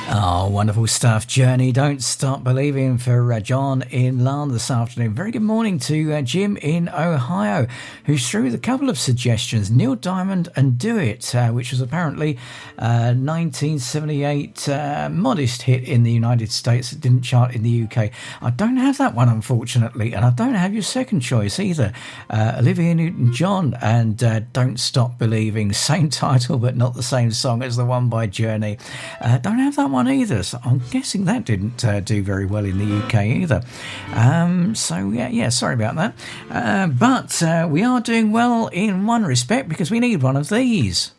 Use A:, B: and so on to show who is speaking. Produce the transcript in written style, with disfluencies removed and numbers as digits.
A: Oh, wonderful stuff. Journey, Don't Stop Believing for John in Larne this afternoon. Very good morning to Jim in Ohio, who's threw a couple of suggestions. Neil Diamond and Do It, which was apparently 1978 modest hit in the United States. It didn't chart in the UK. I don't have that one, unfortunately, and I don't have your second choice either. Olivia Newton-John and Don't Stop Believing. Same title, but not the same song as the one by Journey. Don't have that one either, so I'm guessing that didn't do very well in the UK either. So yeah, sorry about that. But we are doing well in one respect because we need one of these.